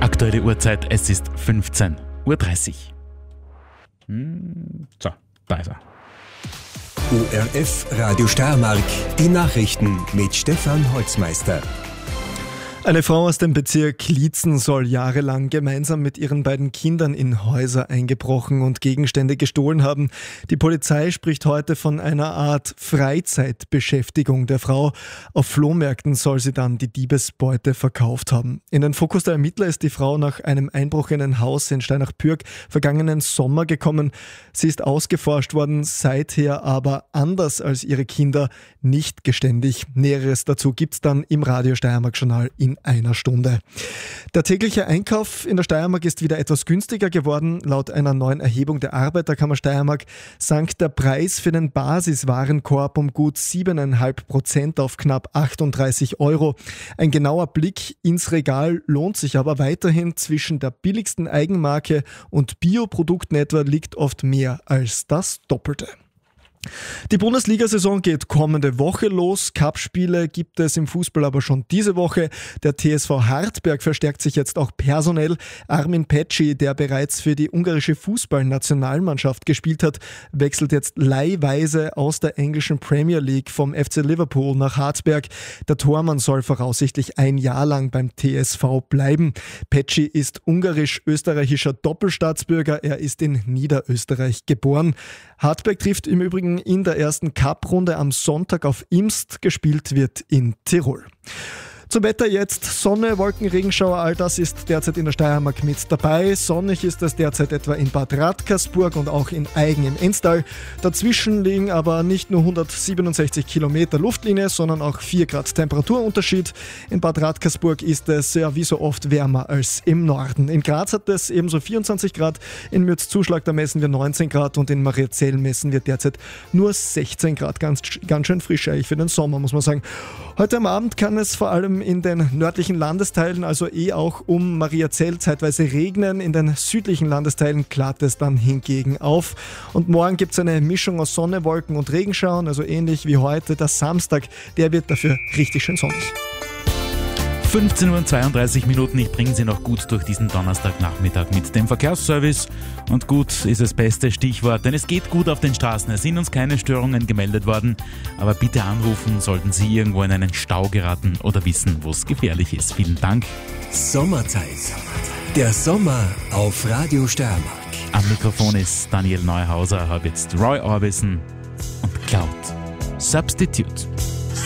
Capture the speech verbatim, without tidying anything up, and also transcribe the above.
Aktuelle Uhrzeit, es ist fünfzehn Uhr dreißig. Hm, so, da ist er. O R F Radio Steiermark, die Nachrichten mit Stefan Holzmeister. Eine Frau aus dem Bezirk Liezen soll jahrelang gemeinsam mit ihren beiden Kindern in Häuser eingebrochen und Gegenstände gestohlen haben. Die Polizei spricht heute von einer Art Freizeitbeschäftigung der Frau. Auf Flohmärkten soll sie dann die Diebesbeute verkauft haben. In den Fokus der Ermittler ist die Frau nach einem Einbruch in ein Haus in Steinach-Pürg vergangenen Sommer gekommen. Sie ist ausgeforscht worden, seither aber anders als ihre Kinder nicht geständig. Näheres dazu gibt's dann im Radio Steiermark-Journal in einer Stunde. Der tägliche Einkauf in der Steiermark ist wieder etwas günstiger geworden. Laut einer neuen Erhebung der Arbeiterkammer Steiermark sank der Preis für den Basiswarenkorb um gut sieben Komma fünf Prozent auf knapp achtunddreißig Euro. Ein genauer Blick ins Regal lohnt sich aber weiterhin. Zwischen der billigsten Eigenmarke und Bioprodukten etwa liegt oft mehr als das Doppelte. Die Bundesliga-Saison geht kommende Woche los. Cup-Spiele gibt es im Fußball aber schon diese Woche. Der T S V Hartberg verstärkt sich jetzt auch personell. Armin Petschi, der bereits für die ungarische Fußballnationalmannschaft gespielt hat, wechselt jetzt leihweise aus der englischen Premier League vom F C Liverpool nach Hartberg. Der Tormann soll voraussichtlich ein Jahr lang beim T S V bleiben. Petschi ist ungarisch-österreichischer Doppelstaatsbürger. Er ist in Niederösterreich geboren. Hartberg trifft im Übrigen in der ersten Cup-Runde am Sonntag auf Imst. Gespielt wird in Tirol. Zum Wetter jetzt. Sonne, Wolken, Regenschauer, all das ist derzeit in der Steiermark mit dabei. Sonnig ist es derzeit etwa in Bad Radkersburg und auch in Aigen im Enstal. Dazwischen liegen aber nicht nur hundertsiebenundsechzig Kilometer Luftlinie, sondern auch vier Grad Temperaturunterschied. In Bad Radkersburg ist es ja wie so oft wärmer als im Norden. In Graz hat es ebenso vierundzwanzig Grad, in Mürzzuschlag da messen wir neunzehn Grad und in Mariazell messen wir derzeit nur sechzehn Grad. Ganz, ganz schön frisch eigentlich für den Sommer, muss man sagen. Heute am Abend kann es vor allem in den nördlichen Landesteilen, also eh auch um Mariazell, zeitweise regnen. In den südlichen Landesteilen klart es dann hingegen auf. Und morgen gibt es eine Mischung aus Sonne, Wolken und Regenschauern, also ähnlich wie heute. Der Samstag, der wird dafür richtig schön sonnig. fünfzehn Uhr zweiunddreißig Minuten. Ich bringe Sie noch gut durch diesen Donnerstagnachmittag mit dem Verkehrsservice. Und gut ist das beste Stichwort, denn es geht gut auf den Straßen. Es sind uns keine Störungen gemeldet worden. Aber bitte anrufen, sollten Sie irgendwo in einen Stau geraten oder wissen, wo es gefährlich ist. Vielen Dank. Sommerzeit. Der Sommer auf Radio Steiermark. Am Mikrofon ist Daniel Neuhauser, habe jetzt Roy Orbison und Cloud. Substitute.